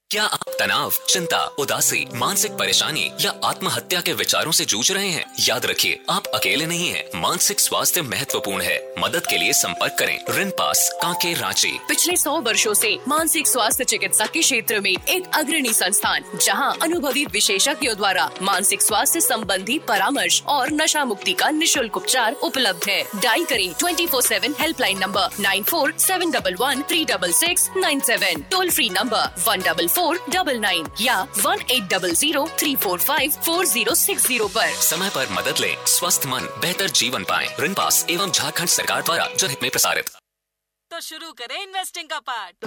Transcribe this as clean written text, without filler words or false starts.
क्या आप तनाव, चिंता, उदासी, मानसिक परेशानी या आत्महत्या के विचारों से जूझ रहे हैं? याद रखिए, आप अकेले नहीं हैं। मानसिक स्वास्थ्य महत्वपूर्ण है। मदद के लिए संपर्क करें रिनपास, कांके, रांची। पिछले 100 वर्षों से मानसिक स्वास्थ्य चिकित्सा के क्षेत्र में एक अग्रणी संस्थान, जहां अनुभवी विशेषज्ञों द्वारा मानसिक स्वास्थ्य संबंधी परामर्श और नशा मुक्ति का निःशुल्क उपचार उपलब्ध है। डायल करें 24/7 helpline number 9471136697, toll free number 14499 या 180034544060 पर। समय पर मदद लें, स्वस्थ मन बेहतर जीवन पाएं। रिनपास एवं झारखंड सरकार द्वारा जनहित में प्रसारित। तो शुरू करें इन्वेस्टिंग का पार्ट।